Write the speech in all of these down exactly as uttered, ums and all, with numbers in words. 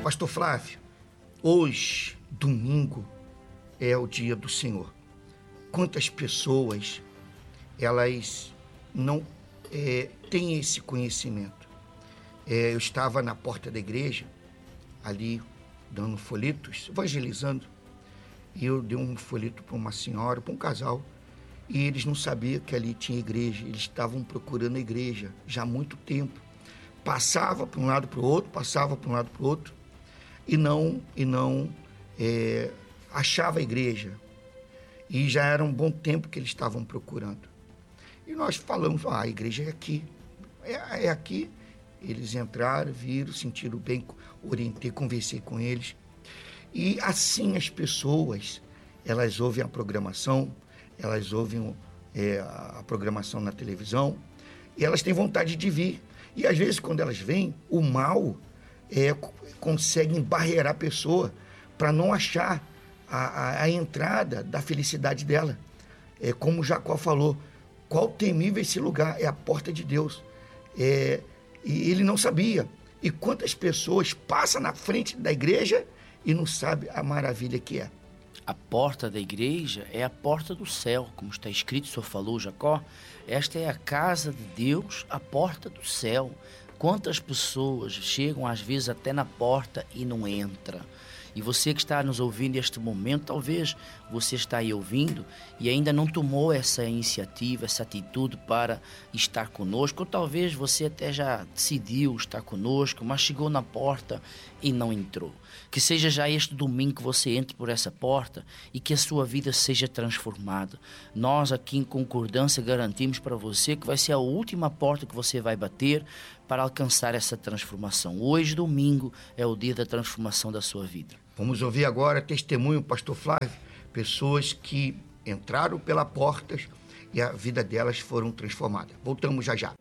Pastor Flávio, hoje, domingo, é o dia do Senhor. Quantas pessoas, elas não é, têm esse conhecimento? É, eu estava na porta da igreja, ali, dando folhetos, evangelizando, e eu dei um folheto para uma senhora, para um casal, e eles não sabiam que ali tinha igreja, eles estavam procurando a igreja já há muito tempo. Passava para um lado para o outro, passava para um lado para o outro, e não, e não é, achava a igreja. E já era um bom tempo que eles estavam procurando. E nós falamos, ah, a igreja é aqui, é, é aqui. Eles entraram, viram, sentiram bem, orientei, conversei com eles. E assim as pessoas, elas ouvem a programação, elas ouvem é, a programação na televisão, e elas têm vontade de vir. E às vezes, quando elas vêm, o mal é, consegue embarrear a pessoa para não achar a, a, a entrada da felicidade dela. É, como Jacó falou, qual temível esse lugar? É a porta de Deus. É, e ele não sabia. E quantas pessoas passam na frente da igreja e não sabem a maravilha que é. A porta da igreja é a porta do céu, como está escrito, o Senhor falou, Jacó. Esta é a casa de Deus, a porta do céu. Quantas pessoas chegam às vezes até na porta e não entram? E você que está nos ouvindo neste momento, talvez você está aí ouvindo e ainda não tomou essa iniciativa, essa atitude para estar conosco, ou talvez você até já decidiu estar conosco, mas chegou na porta e não entrou. Que seja já este domingo que você entre por essa porta e que a sua vida seja transformada. Nós aqui em Concordância garantimos para você que vai ser a última porta que você vai bater para alcançar essa transformação. Hoje, domingo, é o dia da transformação da sua vida. Vamos ouvir agora testemunho, pastor Flávio, pessoas que entraram pela porta e a vida delas foram transformadas. Voltamos já já.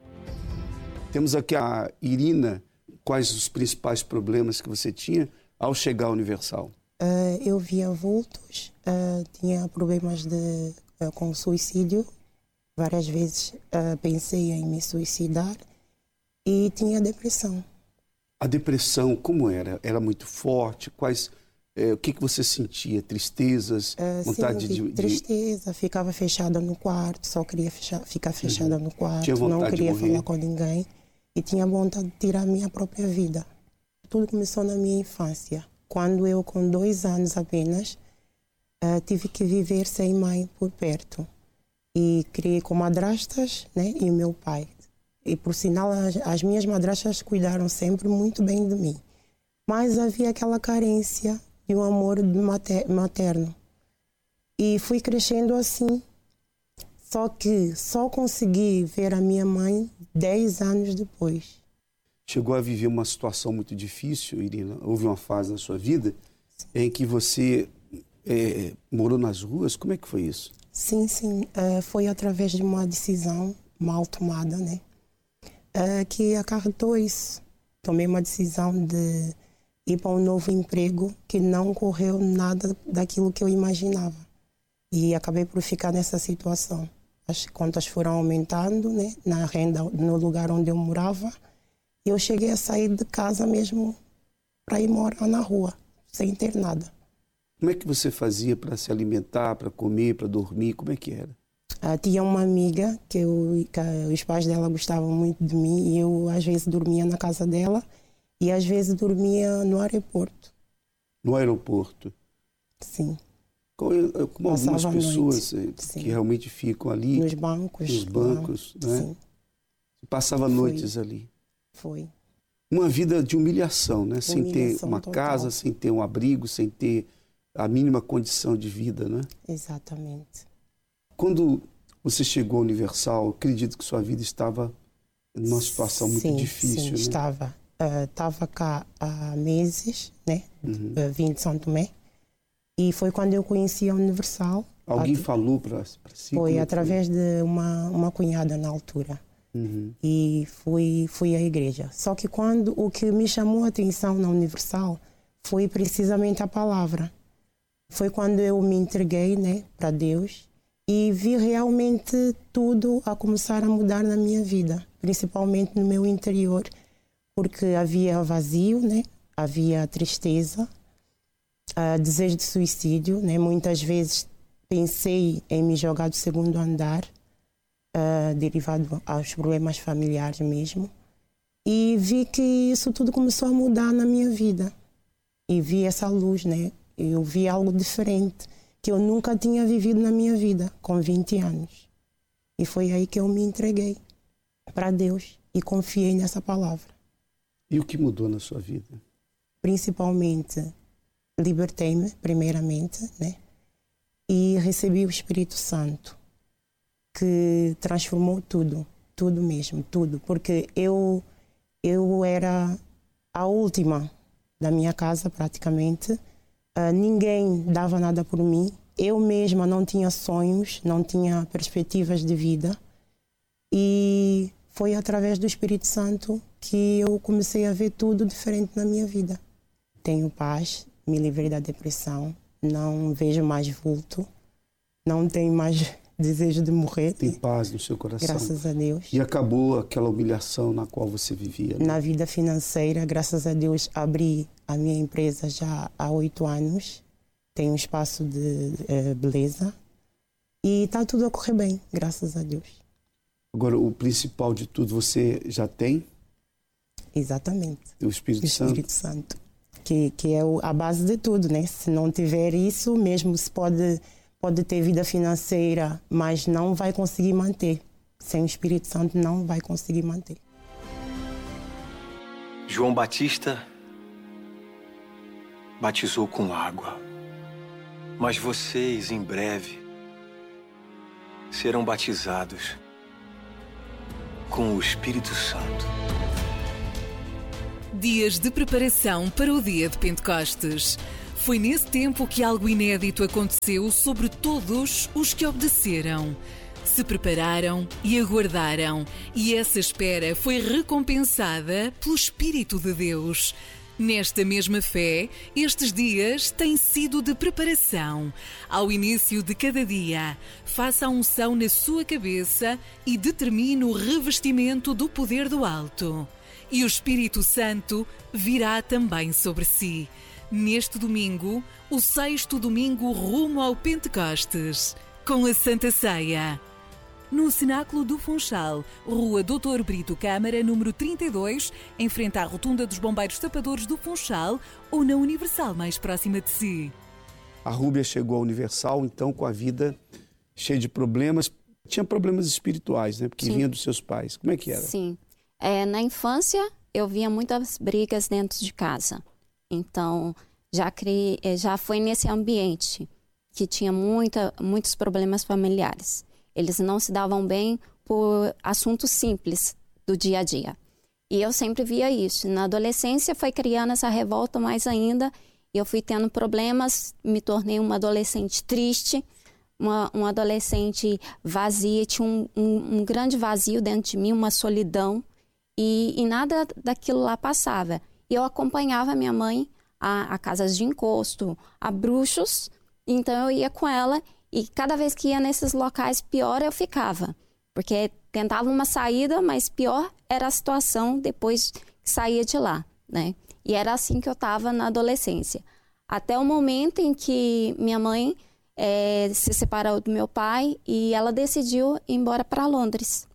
Temos aqui a Irina. Quais os principais problemas que você tinha ao chegar ao Universal? Uh, eu via vultos, uh, tinha problemas de, uh, com suicídio. Várias vezes uh, pensei em me suicidar e tinha depressão. A depressão, como era? Era muito forte? Quais... É, o que, que você sentia? Tristezas? Uh, vontade sim, de, de... Tristeza, ficava fechada no quarto, só queria fechar, ficar fechada uhum. no quarto, tinha vontade não queria de morrer. falar com ninguém e tinha vontade de tirar a minha própria vida. Tudo começou na minha infância, quando eu, com dois anos apenas, uh, tive que viver sem mãe por perto. E criei com madrastas, né, e o meu pai. E, por sinal, as, as minhas madrastas cuidaram sempre muito bem de mim. Mas havia aquela carência de um amor materno. E fui crescendo assim. Só que só consegui ver a minha mãe dez anos depois. Chegou a viver uma situação muito difícil, Irina? Houve uma fase na sua vida sim. em que você é, morou nas ruas? Como é que foi isso? Sim, sim. Uh, foi através de uma decisão mal tomada, né? Uh, que acarretou isso. Tomei uma decisão de ir para um novo emprego que não correu nada daquilo que eu imaginava. E acabei por ficar nessa situação. As contas foram aumentando, né, na renda, no lugar onde eu morava. E eu cheguei a sair de casa mesmo para ir morar na rua, sem ter nada. Como é que você fazia para se alimentar, para comer, para dormir? Como é que era? Ah, tinha uma amiga que, eu, que os pais dela gostavam muito de mim e eu às vezes dormia na casa dela. E às vezes dormia no aeroporto. No aeroporto? Sim. Como, como algumas pessoas noite. que Sim. realmente ficam ali... Nos bancos. Nos bancos, lá. né? Sim. Passava Foi. noites ali. Foi. Uma vida de humilhação, né? Humilhação sem ter uma total. casa, sem ter um abrigo, sem ter a mínima condição de vida, né? Exatamente. Quando você chegou ao Universal, acredito que sua vida estava numa situação muito sim, difícil, sim, né? estava. Estava uh, cá há meses, né? Uhum. Uh, vim de São Tomé. E foi quando eu conheci a Universal. Alguém a... falou para si? Foi através foi? de uma, uma cunhada na altura. Uhum. E fui, fui à igreja. Só que quando o que me chamou a atenção na Universal foi precisamente a palavra. Foi quando eu me entreguei, né, para Deus e vi realmente tudo a começar a mudar na minha vida, principalmente no meu interior, porque havia vazio, né? havia tristeza, uh, desejo de suicídio, né? Muitas vezes pensei em me jogar do segundo andar, uh, derivado aos problemas familiares mesmo. E vi que isso tudo começou a mudar na minha vida. E vi essa luz, né? Eu vi algo diferente, que eu nunca tinha vivido na minha vida, com vinte anos. E foi aí que eu me entreguei para Deus e confiei nessa palavra. E o que mudou na sua vida? Principalmente, libertei-me, primeiramente, né? E recebi o Espírito Santo, que transformou tudo, tudo mesmo, tudo. Porque eu, eu era a última da minha casa, praticamente. Uh, ninguém dava nada por mim. Eu mesma não tinha sonhos, não tinha perspectivas de vida. E foi através do Espírito Santo que eu comecei a ver tudo diferente na minha vida. Tenho paz, me livrei da depressão, não vejo mais vulto, não tenho mais desejo de morrer. Tem paz no seu coração. Graças a Deus. E acabou aquela humilhação na qual você vivia, né? Na vida financeira, graças a Deus, abri a minha empresa já há oito anos. Tenho um espaço de eh, beleza. E está tudo a correr bem, graças a Deus. Agora, o principal de tudo, você já tem? Exatamente. O Espírito, o Espírito Santo. Santo. Que, que é a base de tudo, né? Se não tiver isso, mesmo se pode, pode ter vida financeira, mas não vai conseguir manter. Sem o Espírito Santo não vai conseguir manter. João Batista batizou com água, mas vocês, em breve, serão batizados com o Espírito Santo. Dias de preparação para o dia de Pentecostes. Foi nesse tempo que algo inédito aconteceu sobre todos os que obedeceram. Se prepararam e aguardaram, e essa espera foi recompensada pelo Espírito de Deus. Nesta mesma fé, estes dias têm sido de preparação. Ao início de cada dia, faça a unção na sua cabeça e determine o revestimento do poder do alto. E o Espírito Santo virá também sobre si. Neste domingo, o sexto domingo rumo ao Pentecostes, com a Santa Ceia. No Cenáculo do Funchal, Rua doutor Brito Câmara, número trinta e dois, em frente à Rotunda dos Bombeiros Tapadores do Funchal, ou na Universal mais próxima de si. A Rúbia chegou à Universal, então, com a vida cheia de problemas. Tinha problemas espirituais, né? Porque Sim. vinha dos seus pais. Como é que era? Sim. É, na infância, eu via muitas brigas dentro de casa. Então, já, criei, já foi nesse ambiente que tinha muita, muitos problemas familiares. Eles não se davam bem por assuntos simples do dia a dia. E eu sempre via isso. Na adolescência foi criando essa revolta mais ainda. Eu fui tendo problemas, me tornei uma adolescente triste, uma, uma adolescente vazia. Tinha um, um, um grande vazio dentro de mim, uma solidão. E, e nada daquilo lá passava. E eu acompanhava minha mãe a, a casas de encosto, a bruxos. Então eu ia com ela. E cada vez que ia nesses locais, pior eu ficava. Porque tentava uma saída, mas pior era a situação depois que saía de lá, né? E era assim que eu estava na adolescência. Até o momento em que minha mãe é, se separou do meu pai e ela decidiu ir embora para Londres.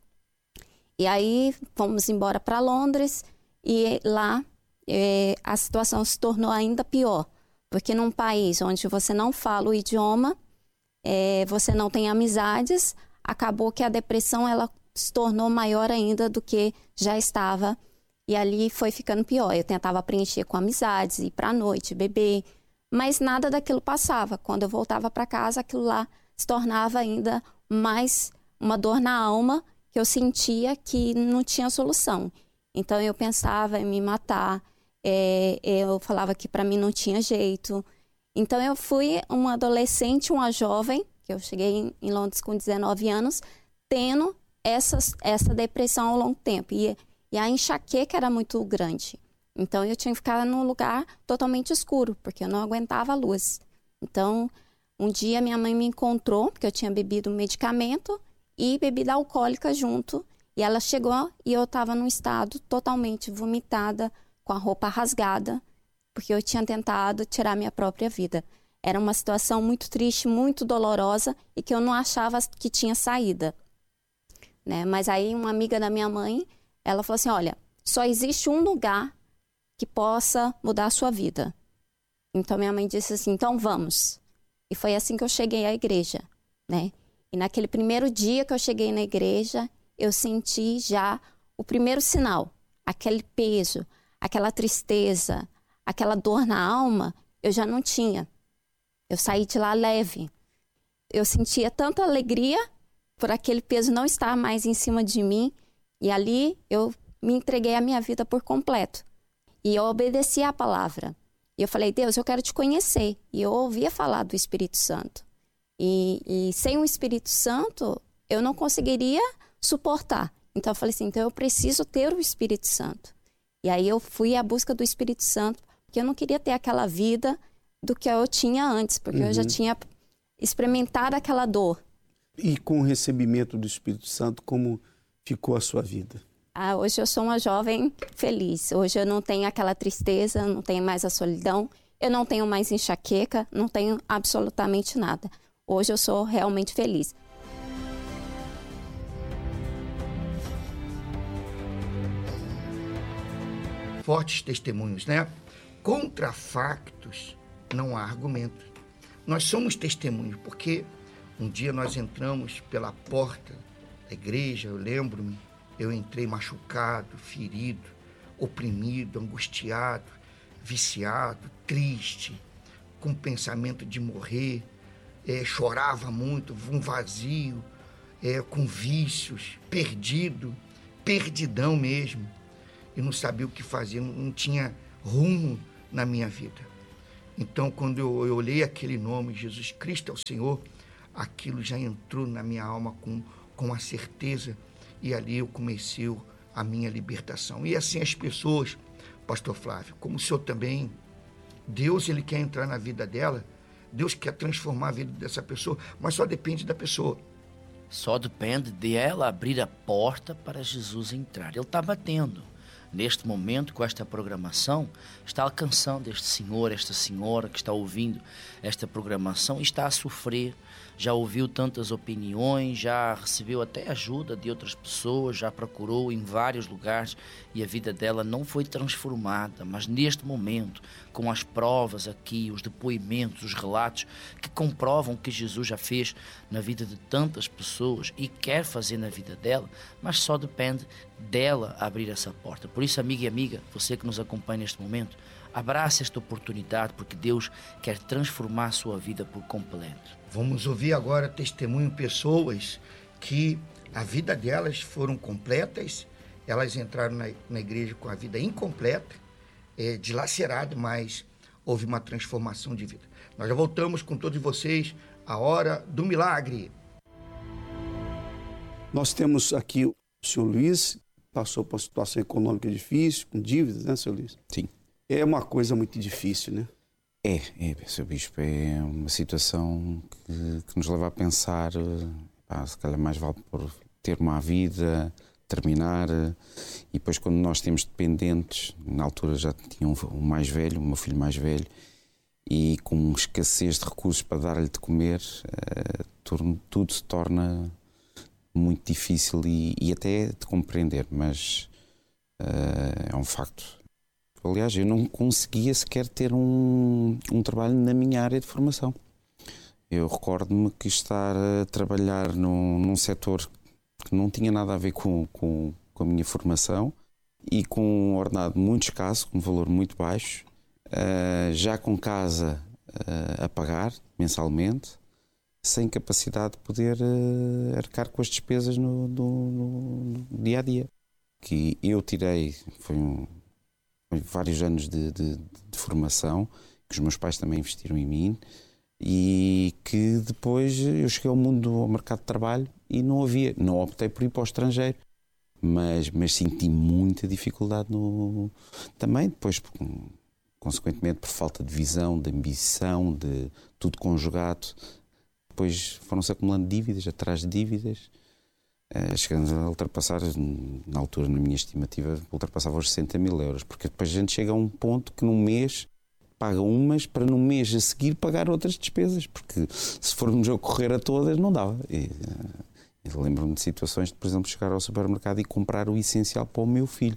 E aí fomos embora para Londres e lá é, a situação se tornou ainda pior. Porque num país onde você não fala o idioma, É, você não tem amizades, acabou que a depressão ela se tornou maior ainda do que já estava e ali foi ficando pior. Eu tentava preencher com amizades, ir para a noite, beber, mas nada daquilo passava. Quando eu voltava para casa, aquilo lá se tornava ainda mais uma dor na alma que eu sentia que não tinha solução. Então eu pensava em me matar, é, eu falava que para mim não tinha jeito. Então, eu fui uma adolescente, uma jovem, que eu cheguei em Londres com dezenove anos, tendo essa, essa depressão ao longo tempo. E, e a enxaqueca era muito grande. Então, eu tinha que ficar num lugar totalmente escuro, porque eu não aguentava a luz. Então, um dia minha mãe me encontrou, porque eu tinha bebido medicamento e bebida alcoólica junto. E ela chegou e eu estava num estado totalmente vomitada, com a roupa rasgada. porque eu tinha tentado tirar minha própria vida. Era uma situação muito triste, muito dolorosa e que eu não achava que tinha saída, né? Mas aí uma amiga da minha mãe, ela falou assim, olha, só existe um lugar que possa mudar a sua vida. Então minha mãe disse assim, então vamos. E foi assim que eu cheguei à igreja, né? E naquele primeiro dia que eu cheguei na igreja, eu senti já o primeiro sinal, aquele peso, aquela tristeza, aquela dor na alma, eu já não tinha. Eu saí de lá leve. Eu sentia tanta alegria por aquele peso não estar mais em cima de mim. E ali eu me entreguei a minha vida por completo. E eu obedeci à palavra. E eu falei, Deus, eu quero te conhecer. E eu ouvia falar do Espírito Santo. E, e sem o Espírito Santo, eu não conseguiria suportar. Então eu falei assim, então eu preciso ter o Espírito Santo. E aí eu fui à busca do Espírito Santo, porque eu não queria ter aquela vida do que eu tinha antes, porque uhum. eu já tinha experimentado aquela dor. E com o recebimento do Espírito Santo, como ficou a sua vida? Ah, hoje eu sou uma jovem feliz. Hoje eu não tenho aquela tristeza, não tenho mais a solidão, eu não tenho mais enxaqueca, não tenho absolutamente nada. Hoje eu sou realmente feliz. Fortes testemunhos, né? Contra factos não há argumento. Nós somos testemunhos, porque um dia nós entramos pela porta da igreja, eu lembro-me, eu entrei machucado, ferido, oprimido, angustiado, viciado, triste, com pensamento de morrer, é, chorava muito, um vazio, é, com vícios, perdido, perdidão mesmo. Eu não sabia o que fazer, não tinha rumo na minha vida. Então, quando eu, eu olhei aquele nome, Jesus Cristo é o Senhor, aquilo já entrou na minha alma com, com a certeza, e ali eu comecei a minha libertação. E assim as pessoas, pastor Flávio, como o senhor também, Deus ele quer entrar na vida dela, Deus quer transformar a vida dessa pessoa, mas só depende da pessoa. Só depende de ela abrir a porta para Jesus entrar. Ele está batendo. Neste momento, com esta programação, está alcançando este senhor, esta senhora que está ouvindo esta programação e está a sofrer. Já ouviu tantas opiniões, já recebeu até ajuda de outras pessoas, já procurou em vários lugares e a vida dela não foi transformada. Mas neste momento, com as provas aqui, os depoimentos, os relatos que comprovam que Jesus já fez na vida de tantas pessoas e quer fazer na vida dela, mas só depende dela abrir essa porta. Por isso, amiga e amiga, você que nos acompanha neste momento, abrace esta oportunidade, porque Deus quer transformar a sua vida por completo. Vamos ouvir agora testemunho, pessoas que a vida delas foram completas, elas entraram na, na igreja com a vida incompleta, é, dilacerada, mas houve uma transformação de vida. Nós já voltamos com todos vocês, a hora do milagre. Nós temos aqui o senhor Luiz, passou por uma situação econômica difícil, com dívidas, né, senhor Luiz? Sim. É uma coisa muito difícil, né? É, é, senhor Bispo, é uma situação que, que nos leva a pensar, pá, se calhar mais vale por ter uma vida, terminar, e depois quando nós temos dependentes, na altura já tinha um, um mais velho, o meu filho mais velho, e com escassez de recursos para dar-lhe de comer, uh, tudo, tudo se torna muito difícil e, e até de compreender, mas uh, é um facto. Aliás, eu não conseguia sequer ter um, um trabalho na minha área de formação. Eu recordo-me que estar a trabalhar num, num setor que não tinha nada a ver com, com, com a minha formação e com um ordenado muito escasso, com um valor muito baixo, uh, já com casa uh, a pagar mensalmente, sem capacidade de poder uh, arcar com as despesas no, no, no dia a dia. Que eu tirei, foi um vários anos de, de, de formação, que os meus pais também investiram em mim, e que depois eu cheguei ao mundo, ao mercado de trabalho, e não havia, não optei por ir para o estrangeiro, mas, mas senti muita dificuldade no, também, depois, consequentemente, por falta de visão, de ambição, de tudo conjugado. Depois foram-se acumulando dívidas, atrás de dívidas, Uh, chegando a ultrapassar, na altura, na minha estimativa, ultrapassava os sessenta mil euros, porque depois a gente chega a um ponto que num mês paga umas para no mês a seguir pagar outras despesas, porque se formos a correr a todas não dava. E, eu lembro-me de situações de, por exemplo, chegar ao supermercado e comprar o essencial para o meu filho.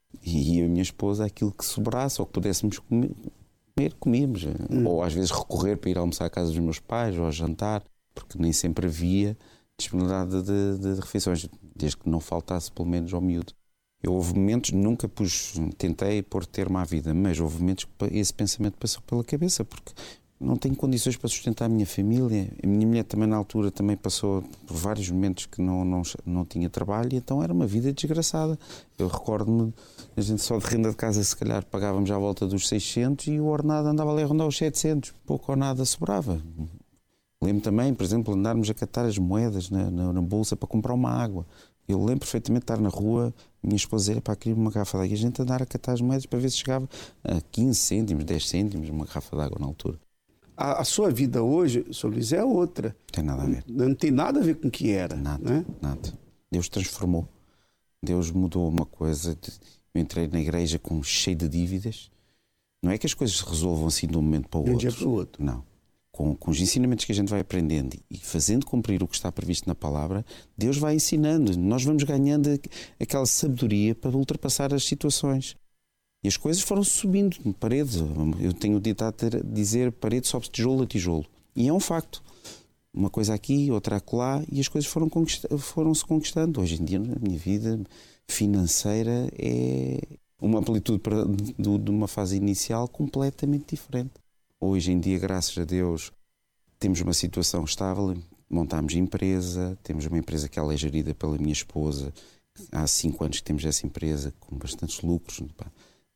E a minha esposa, aquilo que sobrasse ou que pudéssemos comer, comer comíamos. Hum. Ou às vezes recorrer para ir almoçar à casa dos meus pais ou ao jantar, porque nem sempre havia disponibilidade de, de, de refeições, desde que não faltasse pelo menos ao miúdo. Eu houve momentos, nunca pus, tentei pôr termo à vida, mas houve momentos que esse pensamento passou pela cabeça, porque não tenho condições para sustentar a minha família. A minha mulher também na altura também passou por vários momentos que não, não, não tinha trabalho, e então era uma vida desgraçada. Eu recordo-me, a gente só de renda de casa se calhar pagávamos à volta dos seiscentos e o ordenado andava ali a rondar os setecentos, pouco ou nada sobrava. Lembro também, por exemplo, andarmos a catar as moedas na, na, na bolsa para comprar uma água. Eu lembro perfeitamente de estar na rua, minha esposa era para querer uma garrafa de água, e a gente andar a catar as moedas para ver se chegava a quinze cêntimos, dez cêntimos, uma garrafa de água na altura. A, a sua vida hoje, senhor Luís, é outra. Não tem nada a ver. Não, não tem nada a ver com o que era. Nada, né? nada. Deus transformou. Deus mudou uma coisa. Eu entrei na igreja com cheio de dívidas. Não é que as coisas se resolvam assim de um momento para o de um outro. dia para o outro. Não. Com, com os ensinamentos que a gente vai aprendendo e fazendo cumprir o que está previsto na palavra, Deus vai ensinando. Nós vamos ganhando aquela sabedoria para ultrapassar as situações. E as coisas foram subindo de paredes. Eu tenho o ditado a dizer: parede sobe tijolo a tijolo. E é um facto. Uma coisa aqui, outra acolá, e as coisas foram conquista- foram-se conquistando. Hoje em dia, na minha vida financeira, é uma amplitude para, de, de uma fase inicial completamente diferente. Hoje em dia, graças a Deus, temos uma situação estável, montámos empresa, temos uma empresa que ela é gerida pela minha esposa. Há cinco anos que temos essa empresa, com bastantes lucros, pá,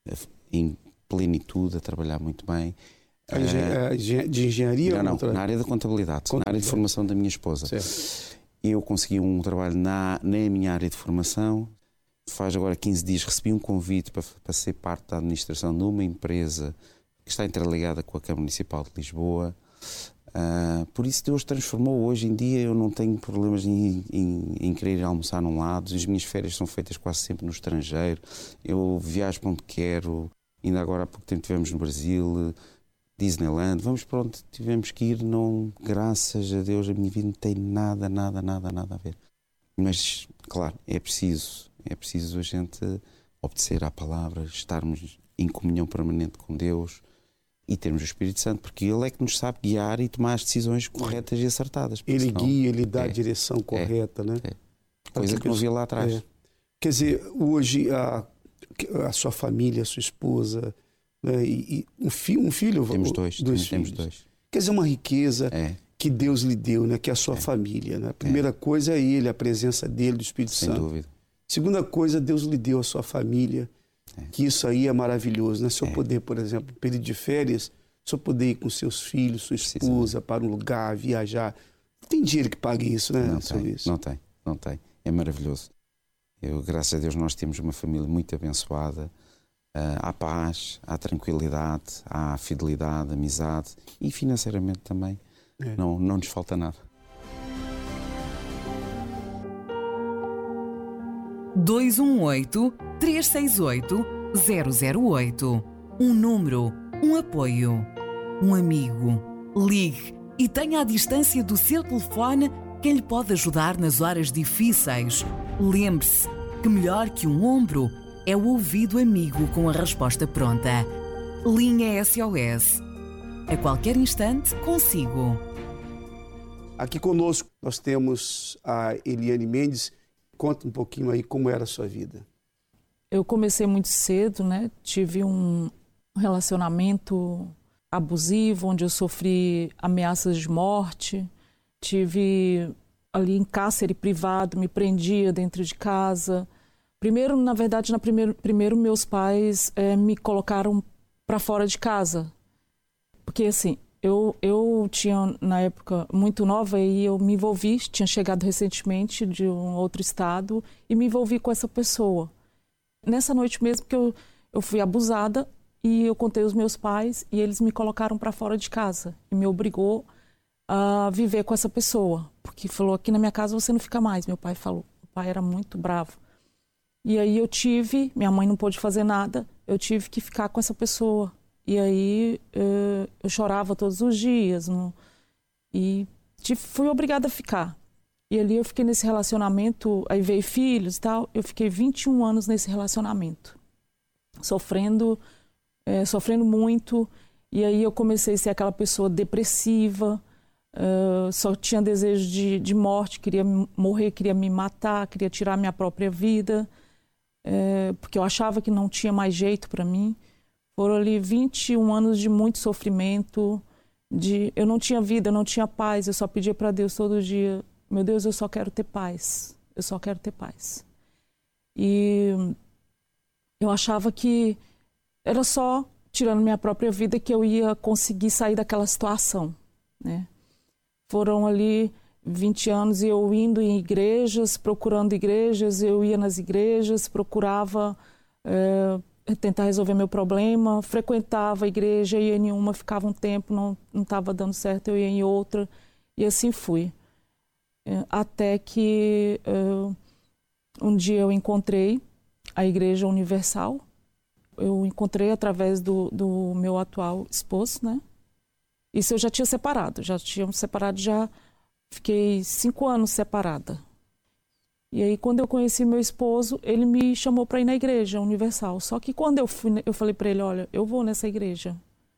em plenitude, a trabalhar muito bem. A engen- de engenharia? Não, não, outra? na área da contabilidade, contabilidade, na área de formação da minha esposa. Certo. Eu consegui um trabalho na, na minha área de formação. Faz agora quinze dias recebi um convite para, para ser parte da administração de uma empresa que está interligada com a Câmara Municipal de Lisboa. Uh, por isso Deus transformou. Hoje em dia eu não tenho problemas em, em, em querer ir almoçar num lado. As minhas férias são feitas quase sempre no estrangeiro. Eu viajo para onde quero. Ainda agora há pouco tempo estivemos no Brasil, Disneyland. Vamos para onde tivemos que ir. Não, graças a Deus a minha vida não tem nada, nada, nada, nada a ver. Mas, claro, é preciso, é preciso a gente obedecer à palavra, estarmos em comunhão permanente com Deus e termos o Espírito Santo, porque Ele é que nos sabe guiar e tomar as decisões corretas e acertadas. Ele senão, guia, Ele dá é, a direção correta, é, né? É. Coisa que não havia lá atrás. É. Quer dizer, hoje a, a sua família, a sua esposa, né, e, e um, fi, um filho... Temos dois, dois temos filhos. dois. Quer dizer, uma riqueza é. que Deus lhe deu, né, que é a sua é. família. Né? A primeira é. coisa é Ele, a presença dEle, do Espírito Sem Santo. Sem dúvida. Segunda coisa, Deus lhe deu a sua família, é. que isso aí é maravilhoso. Né? Se eu é. poder, por exemplo, período de férias, se eu poder ir com seus filhos, sua esposa, Sim, para um lugar, viajar. Tem dinheiro que pague isso, né? Não tem, não tem, não tem. É maravilhoso. Eu, graças a Deus, nós temos uma família muito abençoada. Uh, há paz, há tranquilidade, há fidelidade, amizade e financeiramente também. É. Não, não nos falta nada. dois um oito, três seis oito, zero zero oito. Um número, um apoio, um amigo. Ligue e tenha à distância do seu telefone quem lhe pode ajudar nas horas difíceis. Lembre-se que melhor que um ombro é o ouvido amigo com a resposta pronta. Linha S O S. A qualquer instante, consigo. Aqui conosco nós temos a Eliane Mendes. Conta um pouquinho aí como era a sua vida. Eu comecei muito cedo, né? Tive um relacionamento abusivo, onde eu sofri ameaças de morte. Tive ali em cárcere privado, me prendia dentro de casa. Primeiro, na verdade, na primeiro, primeiro meus pais é, me colocaram para fora de casa. Porque, assim, eu, eu tinha, na época, muito nova e eu me envolvi, tinha chegado recentemente de um outro estado e me envolvi com essa pessoa. Nessa noite mesmo que eu, eu fui abusada e eu contei aos meus pais e eles me colocaram para fora de casa e me obrigou a viver com essa pessoa. Porque falou, aqui na minha casa você não fica mais, meu pai falou. O pai era muito bravo. E aí eu tive, minha mãe não pôde fazer nada, eu tive que ficar com essa pessoa. E aí uh, eu chorava todos os dias. No, e fui obrigada a ficar. E ali eu fiquei nesse relacionamento, aí veio filhos e tal. Eu fiquei vinte e um anos nesse relacionamento. Sofrendo, é, sofrendo muito. E aí eu comecei a ser aquela pessoa depressiva. Uh, só tinha desejo de, de morte, queria morrer, queria me matar, queria tirar minha própria vida, uh, porque eu achava que não tinha mais jeito para mim. Foram ali vinte e um anos de muito sofrimento, de eu não tinha vida, eu não tinha paz, eu só pedia para Deus todo dia, meu Deus, eu só quero ter paz, eu só quero ter paz. E eu achava que era só tirando minha própria vida que eu ia conseguir sair daquela situação, né? Foram ali vinte anos e eu indo em igrejas, procurando igrejas, eu ia nas igrejas, procurava é, tentar resolver meu problema, frequentava a igreja, ia em uma, ficava um tempo, não estava dando certo, eu ia em outra, e assim fui. É, até que é, um dia eu encontrei a Igreja Universal, eu encontrei através do, do meu atual esposo, né? Isso eu já tinha separado, já tínhamos separado, já fiquei cinco anos separada. E aí, quando eu conheci meu esposo, ele me chamou para ir na Igreja Universal. Só que quando eu fui, eu falei para ele, olha, eu vou nessa igreja,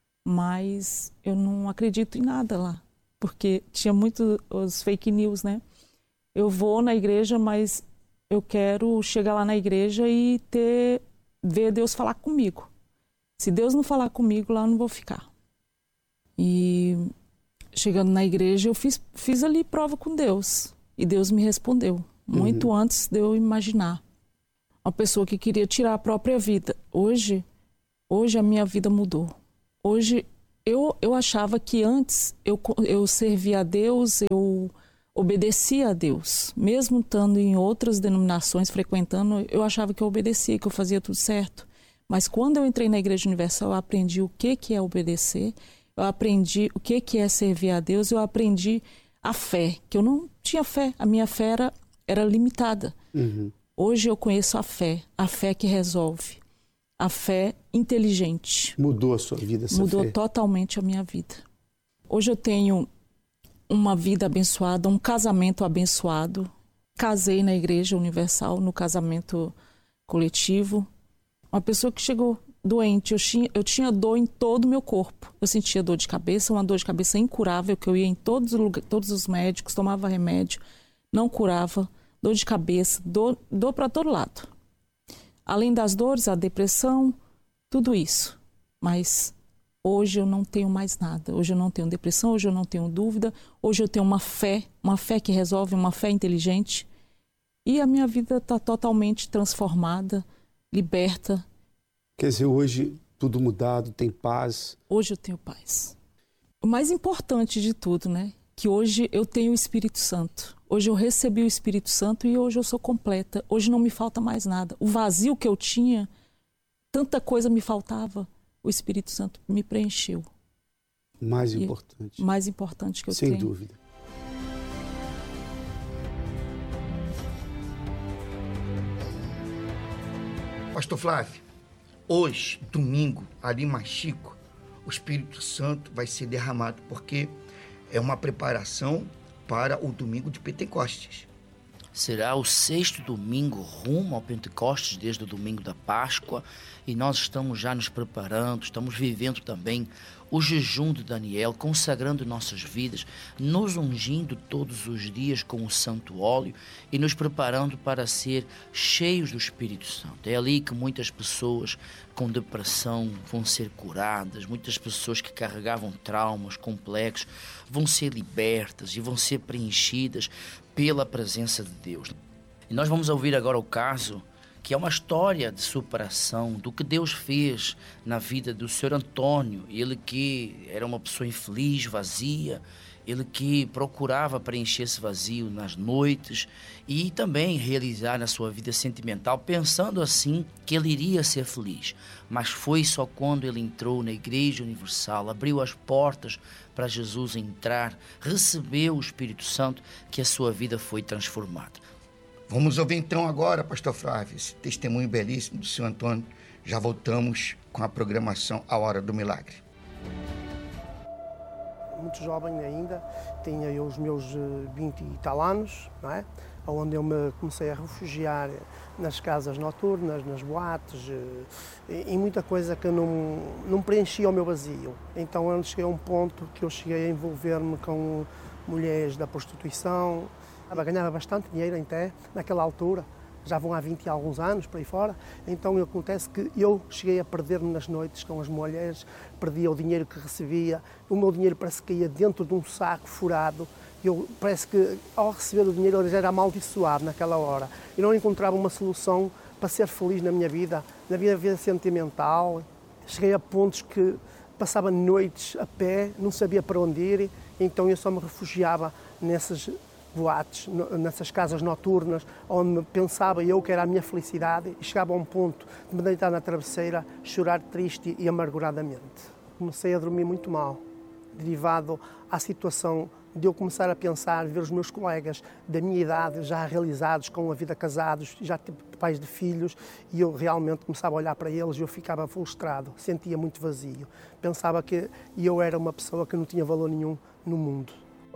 mas eu não acredito em nada lá, porque tinha muito os fake news, né? Eu vou na igreja, mas eu quero chegar lá na igreja e ter, ver Deus falar comigo. Se Deus não falar comigo, lá eu não vou ficar. E chegando na igreja, eu fiz, fiz ali prova com Deus. E Deus me respondeu, muito uhum. antes de eu imaginar. Uma pessoa que queria tirar a própria vida. Hoje, hoje a minha vida mudou. Hoje, eu, eu achava que antes eu, eu servia a Deus, eu obedecia a Deus. Mesmo estando em outras denominações, frequentando, eu achava que eu obedecia, que eu fazia tudo certo. Mas quando eu entrei na Igreja Universal, eu aprendi o que, que é obedecer. Eu aprendi o que, que é servir a Deus, eu aprendi a fé, que eu não tinha fé, a minha fé era, era limitada. Uhum. Hoje eu conheço a fé, a fé que resolve, a fé inteligente. Mudou a sua vida, essa Mudou fé? Totalmente a minha vida. Hoje eu tenho uma vida abençoada, um casamento abençoado. Casei na Igreja Universal, no casamento coletivo. Uma pessoa que chegou doente, eu tinha, eu tinha dor em todo o meu corpo. Eu sentia dor de cabeça, uma dor de cabeça incurável, que eu ia em todos os, lugares, todos os médicos, tomava remédio, não curava, dor de cabeça, dor, dor para todo lado. Além das dores, a depressão, tudo isso. Mas hoje eu não tenho mais nada. Hoje eu não tenho depressão, hoje eu não tenho dúvida. Hoje eu tenho uma fé, uma fé que resolve, uma fé inteligente. E a minha vida está totalmente transformada, liberta. Quer dizer, hoje tudo mudado, tem paz? Hoje eu tenho paz. O mais importante de tudo, né? Que hoje eu tenho o Espírito Santo. Hoje eu recebi o Espírito Santo e hoje eu sou completa. Hoje não me falta mais nada. O vazio que eu tinha, tanta coisa me faltava, o Espírito Santo me preencheu. Mais importante. E mais importante que eu Sem tenho. Sem dúvida. Pastor Flávio, hoje, domingo, ali em Machico, o Espírito Santo vai ser derramado, porque é uma preparação para o domingo de Pentecostes. Será o sexto domingo rumo ao Pentecostes, desde o domingo da Páscoa, e nós estamos já nos preparando, estamos vivendo também o jejum de Daniel, consagrando nossas vidas, nos ungindo todos os dias com o santo óleo e nos preparando para ser cheios do Espírito Santo. É ali que muitas pessoas com depressão vão ser curadas, muitas pessoas que carregavam traumas complexos vão ser libertas e vão ser preenchidas pela presença de Deus. E nós vamos ouvir agora o caso, que é uma história de superação do que Deus fez na vida do senhor Antônio. Ele que era uma pessoa infeliz, vazia, ele que procurava preencher esse vazio nas noites e também realizar na sua vida sentimental, pensando assim que ele iria ser feliz. Mas foi só quando ele entrou na Igreja Universal, abriu as portas para Jesus entrar, recebeu o Espírito Santo, que a sua vida foi transformada. Vamos ouvir então agora, pastor Flávio, esse testemunho belíssimo do senhor Antônio, Já voltamos com a programação A Hora do Milagre. Muito jovem ainda, tinha eu os meus vinte e tal anos, não é? Onde eu me comecei a refugiar nas casas noturnas, nas boates, e muita coisa que não, não preenchia o meu vazio. Então eu cheguei a um ponto que eu cheguei a envolver-me com mulheres da prostituição, eu ganhava bastante dinheiro até naquela altura, já vão há vinte e alguns anos por aí fora, então acontece que eu cheguei a perder-me nas noites com as mulheres, perdia o dinheiro que recebia, o meu dinheiro parece que caía dentro de um saco furado, eu parece que ao receber o dinheiro eu já era amaldiçoado naquela hora, e não encontrava uma solução para ser feliz na minha vida, na minha vida sentimental. Cheguei a pontos que passava noites a pé, não sabia para onde ir, então eu só me refugiava nessas boates, nessas casas noturnas, onde pensava eu que era a minha felicidade, e chegava a um ponto de me deitar na travesseira, chorar triste e amarguradamente. Comecei a dormir muito mal, derivado à situação de eu começar a pensar, ver os meus colegas da minha idade já realizados, com a vida casados, já pais de filhos, e eu realmente começava a olhar para eles e eu ficava frustrado, sentia muito vazio. Pensava que eu era uma pessoa que não tinha valor nenhum no mundo.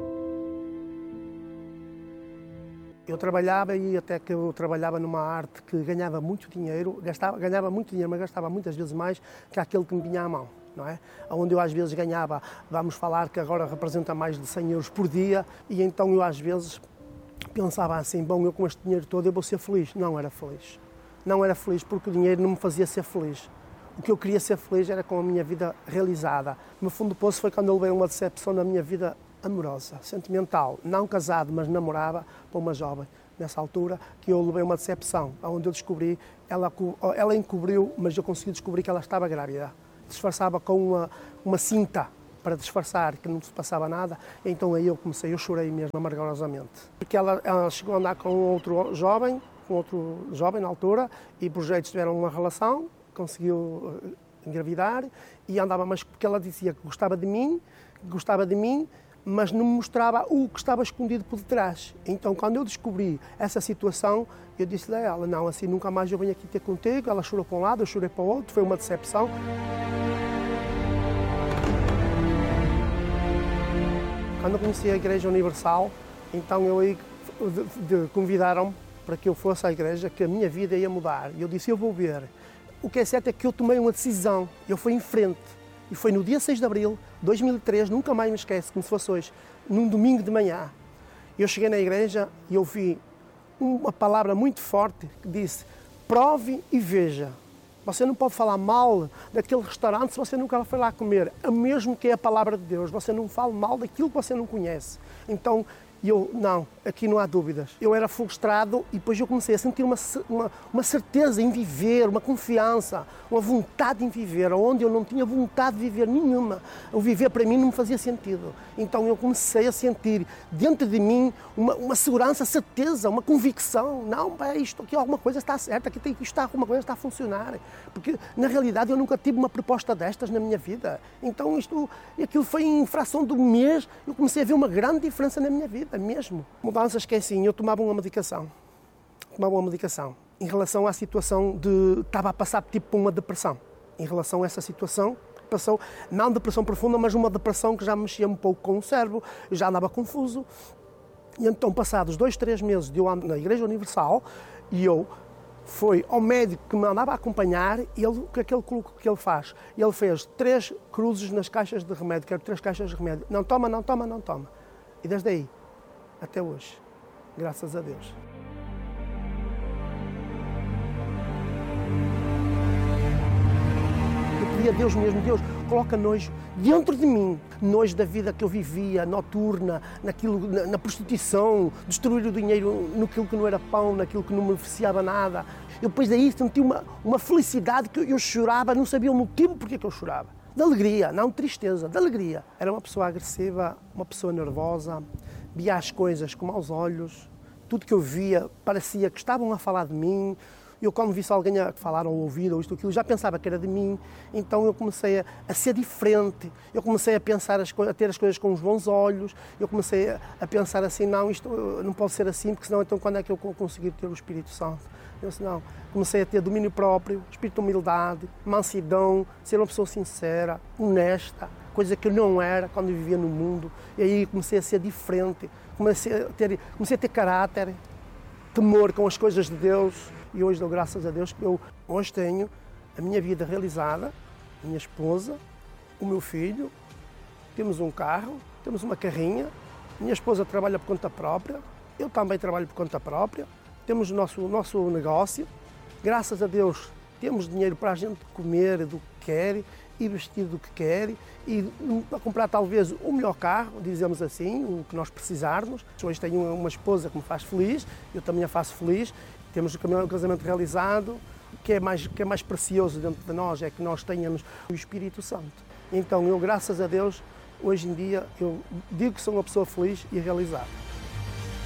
Eu trabalhava e até que eu trabalhava numa arte que ganhava muito dinheiro, gastava, ganhava muito dinheiro, mas gastava muitas vezes mais que aquele que me vinha à mão, não é? Onde eu às vezes ganhava, vamos falar que agora representa mais de cem euros por dia, e então eu às vezes pensava assim, bom, eu com este dinheiro todo eu vou ser feliz. Não era feliz. Não era feliz porque o dinheiro não me fazia ser feliz. O que eu queria ser feliz era com a minha vida realizada. No fundo do poço foi quando eu levei uma decepção na minha vida amorosa, sentimental, não casado, mas namorava para uma jovem, nessa altura, que eu levei uma decepção, onde eu descobri, ela, ela encobriu, mas eu consegui descobrir que ela estava grávida. Disfarçava com uma, uma cinta para disfarçar que não se passava nada, então aí eu comecei, eu chorei mesmo amargurosamente. Porque ela, ela chegou a andar com outro jovem, com outro jovem na altura, e por jeito tiveram uma relação, conseguiu engravidar, e andava, mas porque ela dizia que gostava de mim, que gostava de mim, mas não me mostrava o que estava escondido por detrás. Então, quando eu descobri essa situação, eu disse a ela, não, assim, nunca mais eu venho aqui ter contigo. Ela chorou para um lado, eu chorei para o outro, foi uma decepção. Quando eu conheci a Igreja Universal, então eu aí convidaram-me para que eu fosse à igreja, que a minha vida ia mudar. E eu disse, eu vou ver. O que é certo é que eu tomei uma decisão, eu fui em frente. E foi no dia seis de abril de dois mil e três, nunca mais me esqueço, como se fosse hoje, num domingo de manhã. Eu cheguei na igreja e ouvi uma palavra muito forte que disse, prove e veja. Você não pode falar mal daquele restaurante se você nunca foi lá comer. É mesmo que é a palavra de Deus, você não fala mal daquilo que você não conhece. Então, eu, não, aqui não há dúvidas. Eu era frustrado e depois eu comecei a sentir uma, uma, uma certeza em viver, uma confiança, uma vontade em viver, onde eu não tinha vontade de viver nenhuma. O viver para mim não me fazia sentido. Então eu comecei a sentir dentro de mim uma, uma segurança, certeza, uma convicção. Não, pá, isto aqui alguma coisa está certa, aqui tem, isto está, alguma coisa está a funcionar. Porque na realidade eu nunca tive uma proposta destas na minha vida. Então isto, aquilo foi em fração de um mês, eu comecei a ver uma grande diferença na minha vida. Mesmo. Mudanças que é assim, eu tomava uma medicação, tomava uma medicação em relação à situação de, estava a passar tipo por uma depressão, em relação a essa situação, passou, não depressão profunda, mas uma depressão que já mexia um pouco com o cérebro, eu já andava confuso, e então passados dois, três meses de eu andar na Igreja Universal, e eu fui ao médico que me andava a acompanhar, e ele, o que é que ele, que ele faz? Ele fez três cruzes nas caixas de remédio, quero três caixas de remédio, não toma, não toma, não toma, e desde aí até hoje, graças a Deus. Eu pedi a Deus mesmo, Deus, coloca nojo dentro de mim, nojo da vida que eu vivia, noturna, naquilo, na, na prostituição, destruir o dinheiro naquilo que não era pão, naquilo que não me beneficiava nada. Eu depois daí senti uma, uma felicidade que eu, eu chorava, não sabia o motivo porque que eu chorava. De alegria, não de tristeza, de alegria. Era uma pessoa agressiva, uma pessoa nervosa, via as coisas com maus olhos, tudo que eu via parecia que estavam a falar de mim, Eu, quando visse alguém a falar ou ouvir ou isto ou aquilo, já pensava que era de mim. Então eu comecei a, a ser diferente. Eu comecei a pensar, as, a ter as coisas com os bons olhos. Eu comecei a, a pensar assim, não, isto não pode ser assim, porque senão então quando é que eu vou conseguir ter o Espírito Santo? Eu disse, não. Comecei a ter domínio próprio, espírito de humildade, mansidão, ser uma pessoa sincera, honesta, coisa que eu não era quando eu vivia no mundo. E aí comecei a ser diferente, comecei a ter, comecei a ter caráter, temor com as coisas de Deus. E hoje dou graças a Deus que eu hoje tenho a minha vida realizada, a minha esposa, o meu filho, temos um carro, temos uma carrinha, minha esposa trabalha por conta própria, eu também trabalho por conta própria, temos o nosso, o nosso negócio, graças a Deus temos dinheiro para a gente comer do que quer e vestir do que quer e para comprar talvez o melhor carro, dizemos assim, o que nós precisarmos. Hoje tenho uma esposa que me faz feliz, eu também a faço feliz, temos o casamento realizado, o que é mais, que é mais precioso dentro de nós é que nós tenhamos o Espírito Santo. Então eu, graças a Deus, hoje em dia, eu digo que sou uma pessoa feliz e realizada.